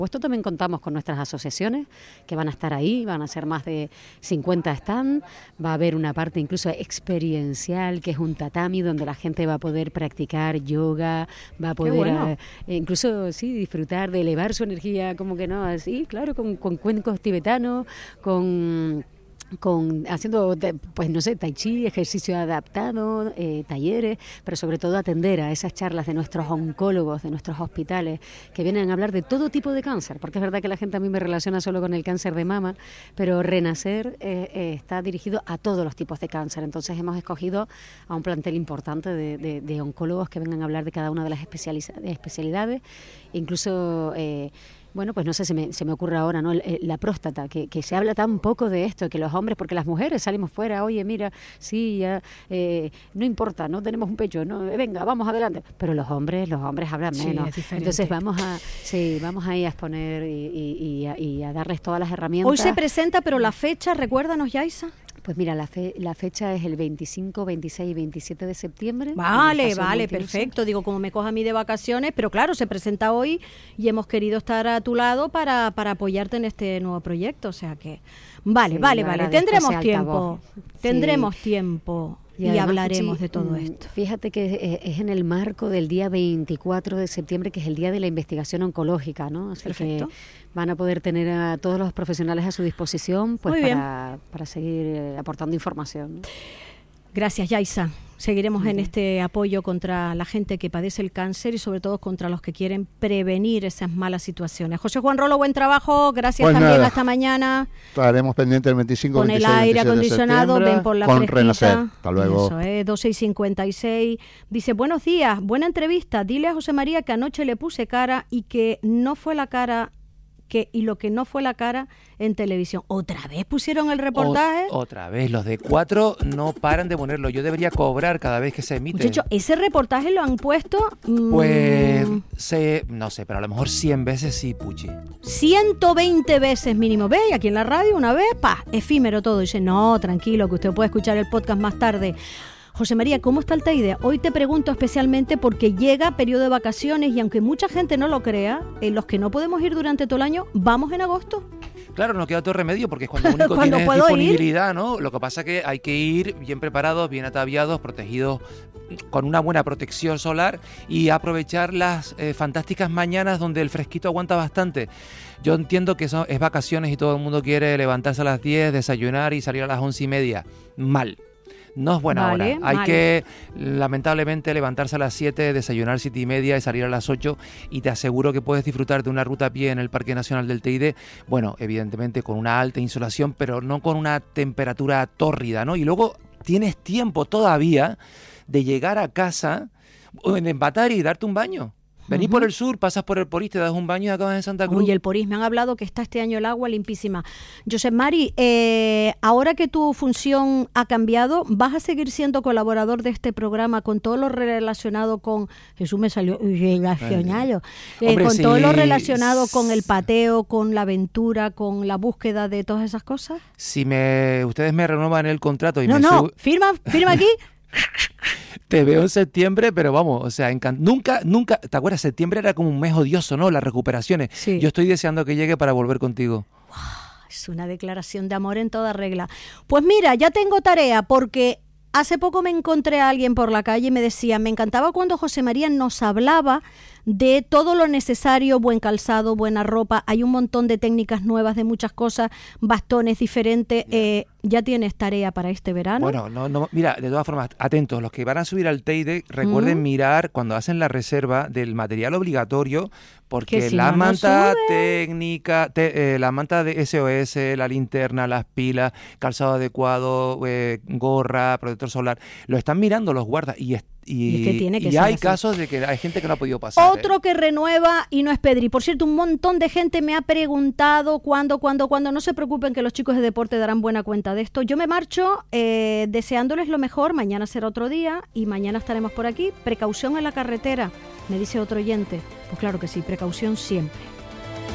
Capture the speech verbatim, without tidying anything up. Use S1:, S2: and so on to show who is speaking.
S1: Esto también contamos con nuestras asociaciones que van a estar ahí, van a ser más de cincuenta stands, va a haber una parte incluso experiencial que es un tatami donde la gente va a poder practicar yoga, va a poder bueno. eh, incluso sí disfrutar de elevar su energía, como que no, así, claro, con, con cuencos tibetanos, con... con haciendo, pues no sé, tai chi, ejercicio adaptado, eh, talleres, pero sobre todo atender a esas charlas de nuestros oncólogos, de nuestros hospitales, que vienen a hablar de todo tipo de cáncer, porque es verdad que la gente a mí me relaciona solo con el cáncer de mama, pero Renacer eh, eh, está dirigido a todos los tipos de cáncer, entonces hemos escogido a un plantel importante de, de, de oncólogos que vengan a hablar de cada una de las especialidades, incluso... Eh, Bueno, pues no sé, se me, se me ocurre ahora, ¿no? La próstata, que, que se habla tan poco de esto, que los hombres, porque las mujeres salimos fuera, oye, mira, sí, ya, eh, no importa, no tenemos un pecho, no, venga, vamos adelante. Pero los hombres, los hombres hablan menos. Sí, entonces vamos a, sí, vamos a ir a exponer y, y, y, a, y a darles todas las herramientas.
S2: Hoy se presenta, pero la fecha, recuérdanos, Yaisa.
S1: Pues mira, la, fe, la fecha es el veinticinco, veintiséis y veintisiete de septiembre.
S2: Vale, vale, perfecto. Digo, como me coja a mí de vacaciones, pero claro, se presenta hoy y hemos querido estar a tu lado para, para apoyarte en este nuevo proyecto. O sea que, vale, sí, vale, vale. Tendremos tiempo, tendremos sí. tiempo. Y, y hablaremos sí, de todo esto.
S1: Fíjate que es en el marco del día veinticuatro de septiembre, que es el Día de la Investigación Oncológica, ¿no? Así Perfecto. Que van a poder tener a todos los profesionales a su disposición pues para, para seguir aportando información, ¿no?
S2: Gracias, Yaisa. Seguiremos en este apoyo contra la gente que padece el cáncer y sobre todo contra los que quieren prevenir esas malas situaciones. José Juan Rolo, buen trabajo. Gracias pues también nada. Hasta mañana.
S3: Estaremos pendientes el veinticinco,
S2: con
S3: veintiséis,
S2: el aire acondicionado, ven por la
S3: con
S2: fresquita.
S3: Renacer. Hasta luego.
S2: Eso es, doce y cincuenta y seis. Dice, buenos días, buena entrevista. Dile a José María que anoche le puse cara y que no fue la cara... Que, y lo que no fue la cara en televisión. ¿Otra vez pusieron el reportaje?
S4: O, otra vez, los de cuatro no paran de ponerlo. Yo debería cobrar cada vez que se emite.
S2: Muchacho, ¿ese reportaje lo han puesto? Mmm,
S4: pues, se, no sé, pero a lo mejor cien veces sí, Puchi.
S2: ciento veinte veces mínimo. ¿Ve? Y aquí en la radio una vez, pa, efímero todo. Dice, no, tranquilo, que usted puede escuchar el podcast más tarde. José María, ¿cómo está el Teide? Hoy te pregunto especialmente porque llega periodo de vacaciones y aunque mucha gente no lo crea, eh, los que no podemos ir durante todo el año, ¿vamos en agosto?
S4: Claro, no queda otro remedio porque es cuando único tienes disponibilidad, ir? ¿no? Lo que pasa es que hay que ir bien preparados, bien ataviados, protegidos con una buena protección solar y aprovechar las eh, fantásticas mañanas donde el fresquito aguanta bastante. Yo entiendo que eso es vacaciones y todo el mundo quiere levantarse a las diez, desayunar y salir a las once y media. Mal. No es buena
S2: vale,
S4: hora. Hay
S2: vale.
S4: que, lamentablemente, levantarse a las siete, desayunar siete y media y salir a las ocho. Y te aseguro que puedes disfrutar de una ruta a pie en el Parque Nacional del Teide. Bueno, evidentemente con una alta insolación, pero no con una temperatura tórrida, ¿no? Y luego tienes tiempo todavía de llegar a casa, de empatar y darte un baño. Venís uh-huh. por el sur, pasas por el Porís, te das un baño y acabas en Santa Cruz.
S2: Oye, el Porís, me han hablado que está este año el agua limpísima. Josep Mari, eh, ahora que tu función ha cambiado, ¿vas a seguir siendo colaborador de este programa con todo lo relacionado con... Jesús me salió relacionado. Eh, Hombre, con sí. todo lo relacionado con el pateo, con la aventura, con la búsqueda de todas esas cosas?
S4: Si me ustedes me renuevan el contrato y
S2: no,
S4: me...
S2: No, no,
S4: sub...
S2: firma, firma aquí...
S4: Te veo en septiembre, pero vamos, o sea, encant- nunca, nunca, ¿te acuerdas? Septiembre era como un mes odioso, ¿no? Las recuperaciones.
S2: Sí.
S4: Yo estoy deseando que llegue para volver contigo.
S2: Wow, es una declaración de amor en toda regla. Pues mira, ya tengo tarea porque hace poco me encontré a alguien por la calle y me decía, me encantaba cuando José María nos hablaba de todo lo necesario, buen calzado, buena ropa, hay un montón de técnicas nuevas, de muchas cosas, bastones diferentes, eh, ¿ya tienes tarea para este verano?
S4: Bueno, no, no, mira, de todas formas, atentos, los que van a subir al Teide, recuerden mm. mirar cuando hacen la reserva del material obligatorio, porque si la no manta no técnica, te, eh, la manta de S O S, la linterna, las pilas, calzado adecuado, eh, gorra, protector solar, lo están mirando los guardas y es Y,
S2: y, tiene que
S4: y
S2: ser
S4: hay
S2: así.
S4: casos de que hay gente que no ha podido pasar.
S2: Otro
S4: ¿eh?
S2: que renueva y no es Pedri. Por cierto, un montón de gente me ha preguntado cuándo, cuándo, cuándo. No se preocupen que los chicos de deporte darán buena cuenta de esto. Yo me marcho eh, deseándoles lo mejor. Mañana será otro día y mañana estaremos por aquí. Precaución en la carretera, me dice otro oyente. Pues claro que sí, precaución siempre.